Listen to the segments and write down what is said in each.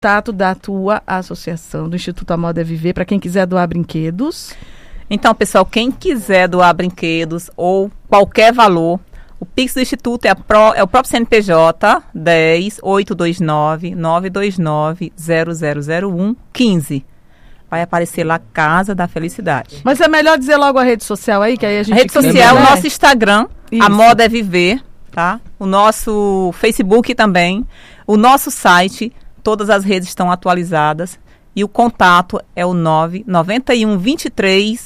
contato da tua associação, do Instituto A Moda é Viver, para quem quiser doar brinquedos. Então, pessoal, quem quiser doar brinquedos ou qualquer valor, o Pix do Instituto é o próprio CNPJ 10-829-929-0001-15. Vai aparecer lá Casa da Felicidade. Mas é melhor dizer logo a rede social aí, que aí a gente... A rede social é o nosso Instagram, A Moda é Viver, tá? O nosso Facebook também, o nosso site, todas as redes estão atualizadas. E o contato é o 991 23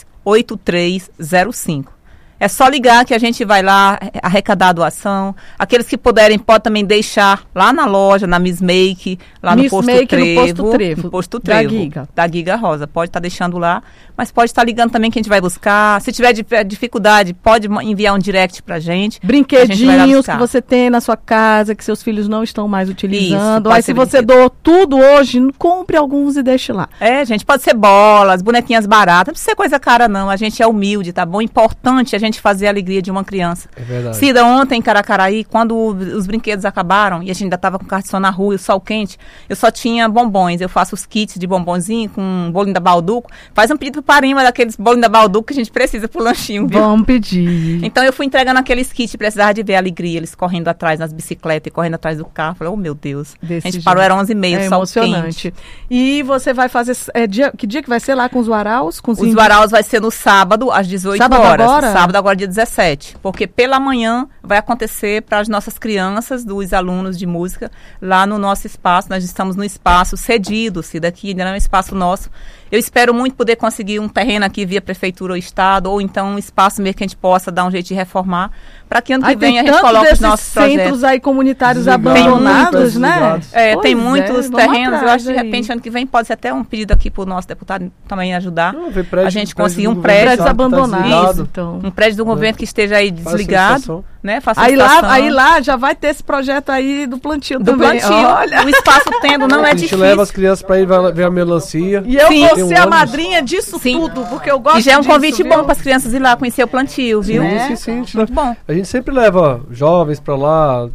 8305. É só ligar que a gente vai lá arrecadar a doação. Aqueles que puderem, podem também deixar lá na loja, na Miss Make, lá no Posto Trevo. No Posto Trevo. Da Giga Rosa. Pode estar deixando lá, mas pode estar ligando também que a gente vai buscar. Se tiver dificuldade, pode enviar um direct pra gente. Brinquedinhos que você tem na sua casa, que seus filhos não estão mais utilizando. Isso, aí se você doou tudo hoje, compre alguns e deixe lá. Gente, pode ser bolas, bonequinhas baratas. Não precisa ser coisa cara, não. A gente é humilde, tá bom? Importante a gente fazer a alegria de uma criança. É verdade. Cida, ontem em Caracaraí, quando os brinquedos acabaram e a gente ainda estava com carne na rua e o sol quente, eu só tinha bombons. Eu faço os kits de bombonzinho com bolinho da Balduco. Faz um pedido pro Parima daqueles bolinhos da Balduco que a gente precisa pro lanchinho, viu? Vamos pedir. Então eu fui entregando aqueles kits, precisava de ver a alegria, eles correndo atrás nas bicicletas e correndo atrás do carro. Falei, oh meu Deus. A gente parou, era 11h30, sol emocionante. Quente. E você vai fazer, que dia que vai ser lá com os Waraus? Os Waraus vai ser no sábado, às 18 horas. Sábado agora, dia 17. Porque pela manhã vai acontecer para as nossas crianças, dos alunos de música, lá no nosso espaço. Nós estamos no espaço cedido, se daqui ainda não é um espaço nosso. Eu espero muito poder conseguir um terreno aqui via prefeitura ou estado, ou então um espaço mesmo que a gente possa dar um jeito de reformar, para que ano que vem a gente coloque os nossos projetos. Centros aí comunitários abandonados, né? Tem muitos terrenos. Eu acho que de repente ano que vem pode ser até um pedido aqui para o nosso deputado também ajudar. A gente conseguir um prédio abandonado. Então. Um prédio do governo que esteja aí desligado. Né? Aí lá já vai ter esse projeto aí do plantio também. Olha. O espaço tendo não é difícil. A gente leva as crianças para ir ver a melancia. E eu vou ser a madrinha disso tudo, porque eu gosto disso. E já é um convite bom para as crianças ir lá conhecer o plantio, viu? Sim. Muito bom. A gente sempre leva jovens para lá,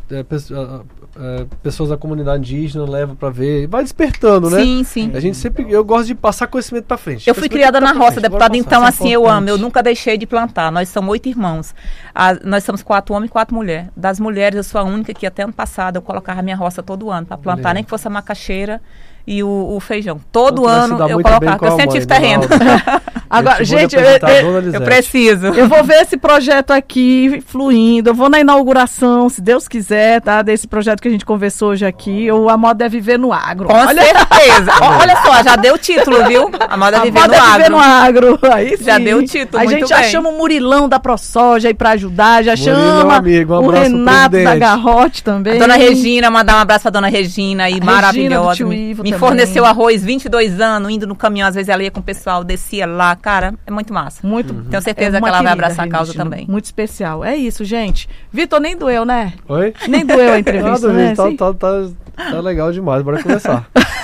pessoas da comunidade indígena leva para ver, vai despertando, né? Sim. Eu gosto de passar conhecimento para frente. Eu fui criada na roça, deputada, então assim, eu amo, eu nunca deixei de plantar. Nós somos 8 irmãos. Nós somos 4 homens e 4 mulheres. Das mulheres, eu sou a única que até ano passado eu colocava a minha roça todo ano para plantar, nem que fosse a macaxeira e o feijão. Todo ano eu colocava, porque eu sempre tive terreno. Agora, gente, eu preciso. Eu vou ver esse projeto aqui fluindo. Eu vou na inauguração, se Deus quiser, tá? Desse projeto que a gente conversou hoje aqui. A Moda é Viver no Agro. Com certeza. Olha só, já deu o título, viu? A Moda é Viver no Agro. Viver no Agro. Aí sim. Já deu o título, a gente já chama o Murilão da ProSoja aí pra ajudar. Já chama o Renato da Garrote também. A dona Regina, mandar um abraço pra dona Regina aí, maravilhosa. Me forneceu arroz 22 anos, indo no caminhão, às vezes ela ia com o pessoal, descia lá. Cara, é muito massa. Tenho certeza que ela vai abraçar a causa também. Muito especial. É isso, gente. Vitor, nem doeu, né? Oi? Nem doeu a entrevista, né? Tá legal demais, bora começar.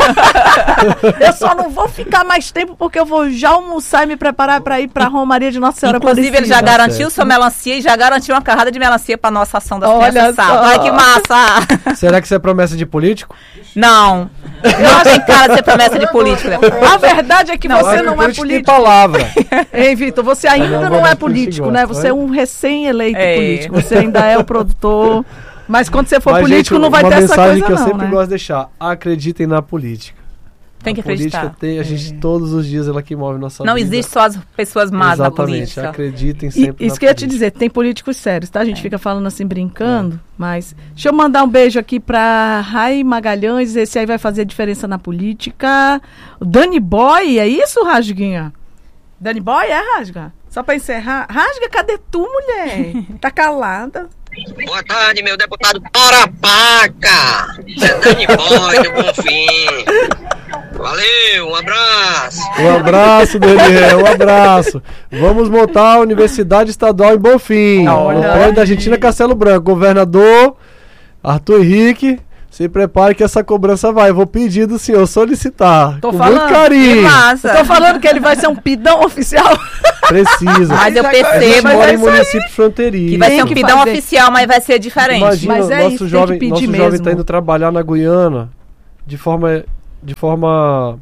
Eu só não vou ficar mais tempo porque eu vou já almoçar e me preparar para ir para a Romaria de Nossa Senhora Aparecida. Inclusive, ele já garantiu sua melancia e já garantiu uma carrada de melancia para nossa ação das crianças sábado. Olha que massa! Será que isso é promessa de político? Não. Não tem cara de ser promessa de político. A verdade é que você não é político. Tem palavra. Ei, Vitor, você ainda não é político, né? Você é um recém-eleito político. Você ainda é o produtor. Mas quando você for político, gente, não vai ter essa coisa, não. Uma mensagem que eu sempre gosto de deixar: acreditem na política. Tem que acreditar. A gente todos os dias ela que move nossa vida. Não existe só as pessoas más na política. Exatamente, acreditem sempre isso que eu ia te dizer, tem políticos sérios, tá? A gente fica falando assim, brincando, mas... Deixa eu mandar um beijo aqui pra Rai Magalhães, esse aí vai fazer diferença na política. O Dani Boy, é isso, Rasguinha? Dani Boy, Rasga? Só pra encerrar. Rasga, cadê tu, mulher? Tá calada. Boa tarde, meu deputado Parapaca. É Dani Boy do Bonfim. Valeu, um abraço. Um abraço, Daniel, um abraço. Vamos montar a Universidade Estadual em Bonfim. No prédio da Argentina Castelo Branco. Governador Arthur Henrique, se prepare que essa cobrança vai. Eu vou pedir do senhor solicitar. Tô com falando, muito carinho. Eu tô falando que ele vai ser um pidão oficial. Precisa. Mas eu percebo. Mora em município fronteiriço. Que vai ser um pidão oficial, mas vai ser diferente. Imagina, mas nosso jovem está indo trabalhar na Guiana de forma de forma...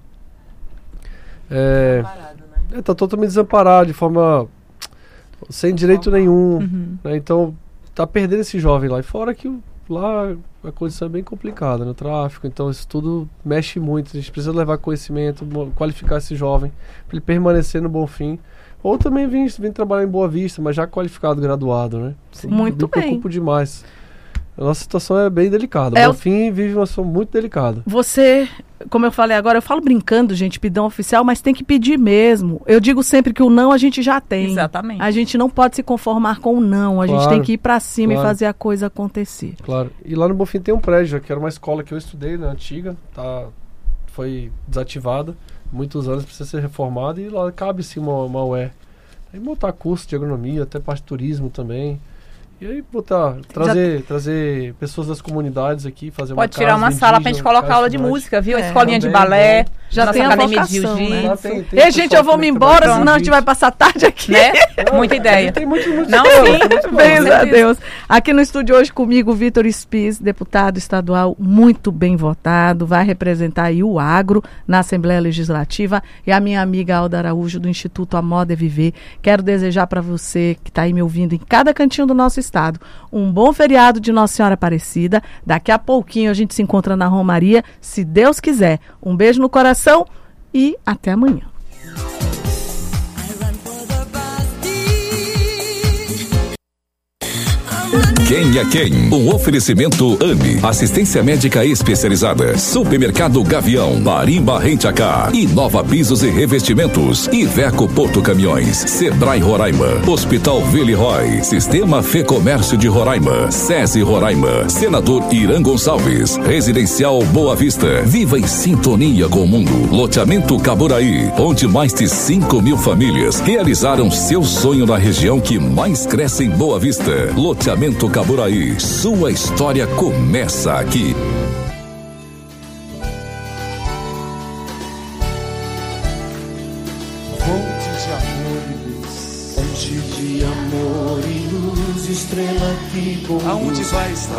tá totalmente desamparado, de forma... sem direito nenhum. Né? Então, tá perdendo esse jovem lá. E fora que lá a condição é bem complicada, no tráfico. Então, isso tudo mexe muito. A gente precisa levar conhecimento, qualificar esse jovem, para ele permanecer no Bonfim. Ou também vim trabalhar em Boa Vista, mas já qualificado, graduado, né? Sim. Muito bem. Me preocupo demais. A nossa situação é bem delicada. O Bonfim vive uma situação muito delicada. Você, como eu falei agora, eu falo brincando, gente, pidão oficial, mas tem que pedir mesmo. Eu digo sempre que o não a gente já tem. Exatamente. A gente não pode se conformar com o não. A gente tem que ir pra cima e fazer a coisa acontecer. Claro. E lá no Bonfim tem um prédio, que era uma escola que eu estudei, né, antiga. Foi desativada. Muitos anos, precisa ser reformada. E lá cabe sim uma UE. Aí montar curso de agronomia, até parte de turismo também. E aí trazer pessoas das comunidades aqui, fazer Pode tirar uma sala pra gente colocar aula de música, viu? Escolinha de balé, já tem academia a vocação, de jiu-jitsu. Né? Ei, gente, eu vou me embora, senão a gente vai passar tarde aqui. Né? Muita ideia. Tem muito Não, sim. Bem, a Deus. Aqui no estúdio hoje comigo, Vitor Spies, deputado estadual muito bem votado, vai representar aí o agro na Assembleia Legislativa, e a minha amiga Alda Araújo, do Instituto A Moda é Viver. Quero desejar para você que está aí me ouvindo em cada cantinho do nosso estado um bom feriado de Nossa Senhora Aparecida. Daqui a pouquinho a gente se encontra na Romaria, se Deus quiser. Um beijo no coração e até amanhã. Quem é quem? Um oferecimento AME, assistência médica especializada. Supermercado Gavião, Marimba Rent-A-Car, Inova Pisos e Revestimentos, Iveco Porto Caminhões, Sebrae Roraima, Hospital Villeroy, Sistema Fê Comércio de Roraima, SESI Roraima, Senador Irã Gonçalves, Residencial Boa Vista. Viva em sintonia com o mundo. Loteamento Caburaí, onde mais de 5.000 famílias realizaram seu sonho na região que mais cresce em Boa Vista. Loteamento Caburaí, sua história começa aqui. Fonte de amor e luz, estrela que aonde vai estar?